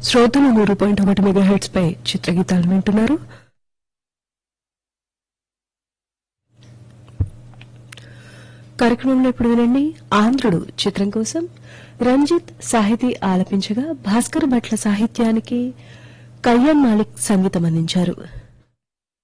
శ్రోతలు 100.1 మెగాహెర్ట్జ్ పై చిత్రగీతాలు వింటున్నారు. కార్యక్రమంలో ఇప్పుడు వినండి ఆంధ్రుడు చిత్రం కోసం రంజిత్ సాహితీ ఆలపించగా భాస్కర్ భట్ల సాహిత్యానికి కళ్యాణ్ మాలిక్ సంగీతం అందించారు.